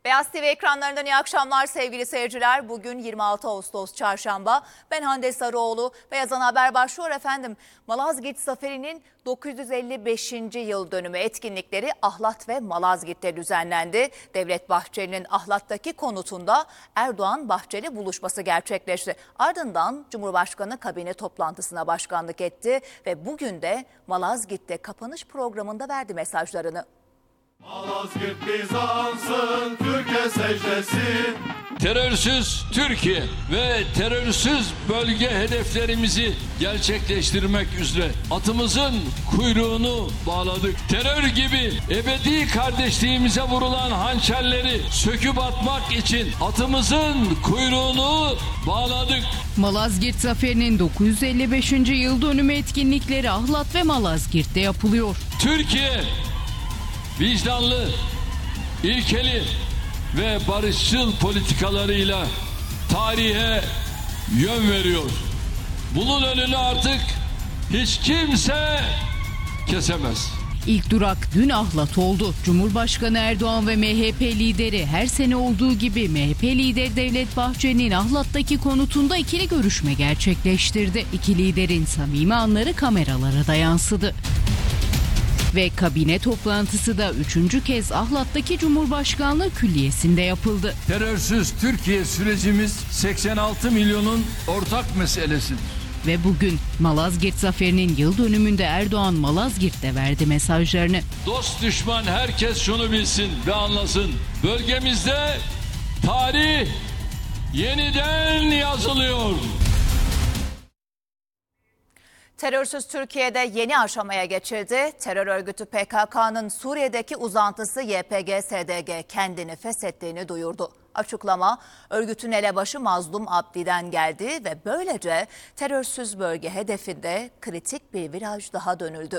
Beyaz TV ekranlarından iyi akşamlar sevgili seyirciler. Bugün 26 Ağustos Çarşamba. Ben Hande Sarıoğlu. Beyaz Ana Haber başlıyor efendim. Malazgirt Zaferi'nin 955. yıl dönümü etkinlikleri Ahlat ve Malazgirt'te düzenlendi. Devlet Bahçeli'nin Ahlat'taki konutunda Erdoğan-Bahçeli buluşması gerçekleşti. Ardından Cumhurbaşkanı kabine toplantısına başkanlık etti ve bugün de Malazgirt'te kapanış programında verdi mesajlarını. Malazgirt Bizans'ın Türkiye secdesi. Terörsüz Türkiye ve terörsüz bölge hedeflerimizi gerçekleştirmek üzere atımızın kuyruğunu bağladık. Terör gibi ebedi kardeşliğimize vurulan hançerleri söküp atmak için atımızın kuyruğunu bağladık. Malazgirt Zaferi'nin 955. yıl dönümü etkinlikleri Ahlat ve Malazgirt'te yapılıyor. Türkiye vicdanlı, ilkeli ve barışçıl politikalarıyla tarihe yön veriyor. Bunun önünü artık hiç kimse kesemez. İlk durak dün Ahlat oldu. Cumhurbaşkanı Erdoğan ve MHP lideri her sene olduğu gibi MHP lideri Devlet Bahçeli'nin Ahlat'taki konutunda ikili görüşme gerçekleştirdi. İki liderin samimi anları kameralara da yansıdı. Ve kabine toplantısı da 3. kez Ahlat'taki Cumhurbaşkanlığı Külliyesi'nde yapıldı. Terörsüz Türkiye sürecimiz 86 milyonun ortak meselesidir. Ve bugün Malazgirt Zaferi'nin yıl dönümünde Erdoğan Malazgirt'te verdi mesajlarını. Dost düşman herkes şunu bilsin ve anlasın. Bölgemizde tarih yeniden yazılıyor. Terörsüz Türkiye'de yeni aşamaya geçildi. Terör örgütü PKK'nın Suriye'deki uzantısı YPG-SDG kendini feshettiğini duyurdu. Açıklama örgütün elebaşı Mazlum Abdi'den geldi ve böylece terörsüz bölge hedefinde kritik bir viraj daha dönüldü.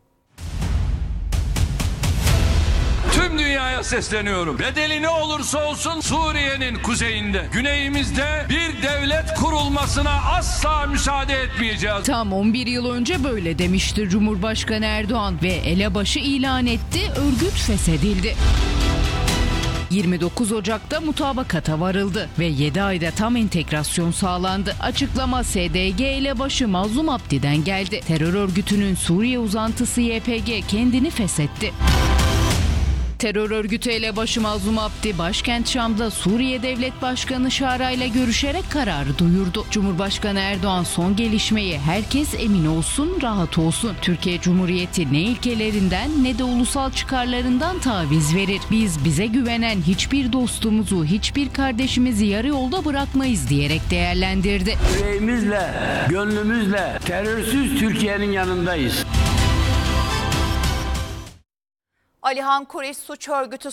Tüm dünyaya sesleniyorum. Bedeli ne olursa olsun Suriye'nin kuzeyinde, güneyimizde bir devlet kurulmasına asla müsaade etmeyeceğiz. Tam 11 yıl önce böyle demişti Cumhurbaşkanı Erdoğan ve elebaşı ilan etti, örgüt feshedildi. 29 Ocak'ta mutabakata varıldı ve 7 ayda tam entegrasyon sağlandı. Açıklama SDG elebaşı Mazlum Abdi'den geldi. Terör örgütünün Suriye uzantısı YPG kendini feshetti. Terör örgütü elebaşı Mazlum Abdi, başkent Şam'da Suriye Devlet Başkanı Şara ile görüşerek kararı duyurdu. Cumhurbaşkanı Erdoğan son gelişmeyi herkes emin olsun, rahat olsun. Türkiye Cumhuriyeti ne ilkelerinden ne de ulusal çıkarlarından taviz verir. Biz bize güvenen hiçbir dostumuzu, hiçbir kardeşimizi yarı yolda bırakmayız diyerek değerlendirdi. Yüreğimizle, gönlümüzle terörsüz Türkiye'nin yanındayız. Alihan Kuriş suç örgütü